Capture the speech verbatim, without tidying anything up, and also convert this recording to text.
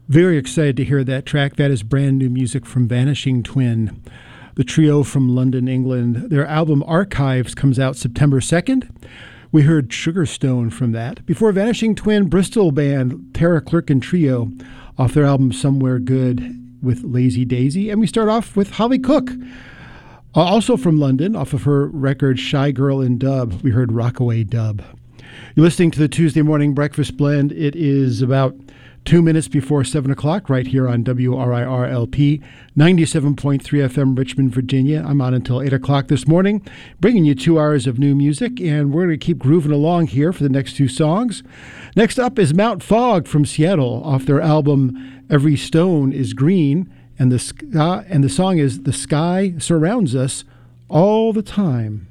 Very excited to hear that track. That is brand new music from Vanishing Twin, the trio from London, England. Their album Archives comes out September second. We heard Sugarstone from that. Before Vanishing Twin, Bristol band Tara Clerkin Trio off their album Somewhere Good with Lazy Daisy. And we start off with Holly Cook, uh, also from London, off of her record Shy Girl in Dub. We heard Rockaway Dub. You're listening to the Tuesday Morning Breakfast Blend. It is about two minutes before seven o'clock right here on W R I R L P, ninety-seven point three F M, Richmond, Virginia. I'm on until eight o'clock this morning, bringing you two hours of new music, and we're going to keep grooving along here for the next two songs. Next up is Mount Fog from Seattle off their album Every Stone is Green, and the, sky, and the song is The Sky Surrounds Us All the Time.